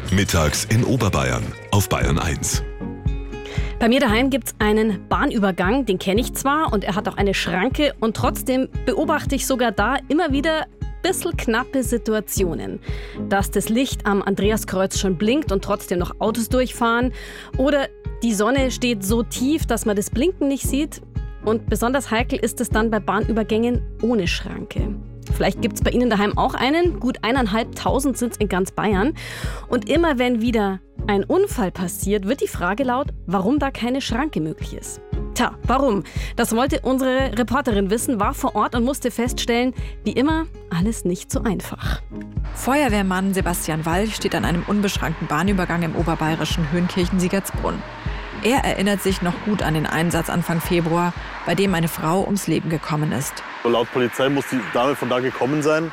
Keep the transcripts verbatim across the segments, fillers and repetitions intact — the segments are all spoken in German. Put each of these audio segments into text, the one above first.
Mittags in Oberbayern auf Bayern eins. Bei mir daheim gibt es einen Bahnübergang, den kenne ich zwar und er hat auch eine Schranke und trotzdem beobachte ich sogar da immer wieder ein bisschen knappe Situationen. Dass das Licht am Andreaskreuz schon blinkt und trotzdem noch Autos durchfahren oder die Sonne steht so tief, dass man das Blinken nicht sieht. Und besonders heikel ist es dann bei Bahnübergängen ohne Schranke. Vielleicht gibt es bei Ihnen daheim auch einen. Gut eineinhalbtausend sind es in ganz Bayern. Und immer wenn wieder ein Unfall passiert, wird die Frage laut, warum da keine Schranke möglich ist. Tja, warum? Das wollte unsere Reporterin wissen, war vor Ort und musste feststellen, wie immer, alles nicht so einfach. Feuerwehrmann Sebastian Walch steht an einem unbeschrankten Bahnübergang im oberbayerischen Höhenkirchen-Siegertsbrunn. Er erinnert sich noch gut an den Einsatz Anfang Februar, bei dem eine Frau ums Leben gekommen ist. Laut Polizei muss die Dame von da gekommen sein,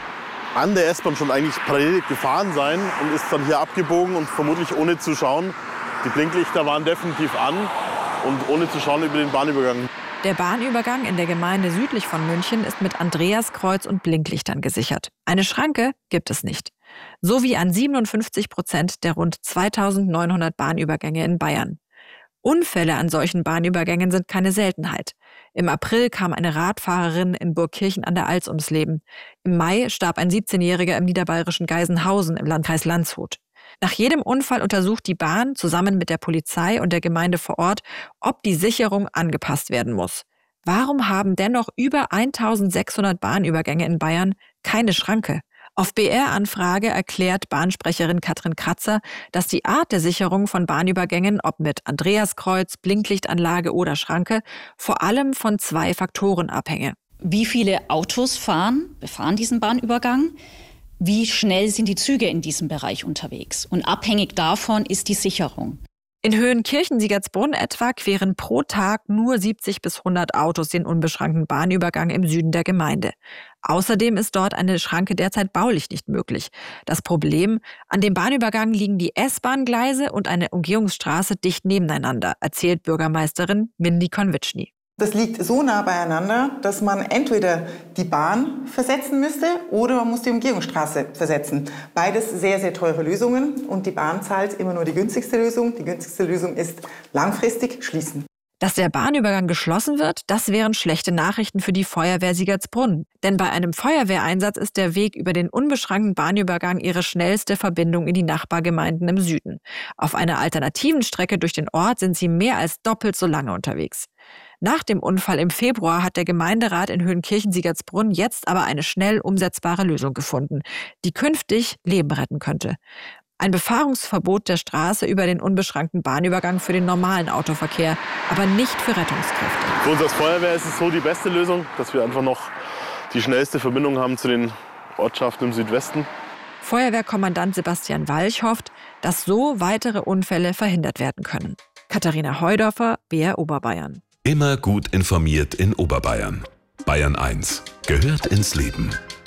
an der S-Bahn schon eigentlich parallel gefahren sein und ist dann hier abgebogen und vermutlich ohne zu schauen. Die Blinklichter waren definitiv an und ohne zu schauen über den Bahnübergang. Der Bahnübergang in der Gemeinde südlich von München ist mit Andreaskreuz und Blinklichtern gesichert. Eine Schranke gibt es nicht. So wie an siebenundfünfzig Prozent der rund zweitausendneunhundert Bahnübergänge in Bayern. Unfälle an solchen Bahnübergängen sind keine Seltenheit. Im April kam eine Radfahrerin in Burgkirchen an der Alz ums Leben. Im Mai starb ein siebzehnjähriger im niederbayerischen Geisenhausen im Landkreis Landshut. Nach jedem Unfall untersucht die Bahn zusammen mit der Polizei und der Gemeinde vor Ort, ob die Sicherung angepasst werden muss. Warum haben dennoch über eintausendsechshundert Bahnübergänge in Bayern keine Schranke? Auf B R-Anfrage erklärt Bahnsprecherin Katrin Kratzer, dass die Art der Sicherung von Bahnübergängen, ob mit Andreaskreuz, Blinklichtanlage oder Schranke, vor allem von zwei Faktoren abhänge. Wie viele Autos fahren, befahren diesen Bahnübergang? Wie schnell sind die Züge in diesem Bereich unterwegs? Und abhängig davon ist die Sicherung. In Höhenkirchen-Siegertsbrunn etwa queren pro Tag nur siebzig bis hundert Autos den unbeschrankten Bahnübergang im Süden der Gemeinde. Außerdem ist dort eine Schranke derzeit baulich nicht möglich. Das Problem: An dem Bahnübergang liegen die S-Bahn-Gleise und eine Umgehungsstraße dicht nebeneinander, erzählt Bürgermeisterin Mindy Konwitschny. Das liegt so nah beieinander, dass man entweder die Bahn versetzen müsste oder man muss die Umgehungsstraße versetzen. Beides sehr, sehr teure Lösungen und die Bahn zahlt immer nur die günstigste Lösung. Die günstigste Lösung ist langfristig schließen. Dass der Bahnübergang geschlossen wird, das wären schlechte Nachrichten für die Feuerwehr Siegertsbrunn. Denn bei einem Feuerwehreinsatz ist der Weg über den unbeschrankten Bahnübergang ihre schnellste Verbindung in die Nachbargemeinden im Süden. Auf einer alternativen Strecke durch den Ort sind sie mehr als doppelt so lange unterwegs. Nach dem Unfall im Februar hat der Gemeinderat in Höhenkirchen-Siegertsbrunn jetzt aber eine schnell umsetzbare Lösung gefunden, die künftig Leben retten könnte. Ein Befahrungsverbot der Straße über den unbeschrankten Bahnübergang für den normalen Autoverkehr, aber nicht für Rettungskräfte. Für uns als Feuerwehr ist es so die beste Lösung, dass wir einfach noch die schnellste Verbindung haben zu den Ortschaften im Südwesten. Feuerwehrkommandant Sebastian Walch hofft, dass so weitere Unfälle verhindert werden können. Katharina Heudorfer, B R Oberbayern. Immer gut informiert in Oberbayern. Bayern eins gehört ins Leben.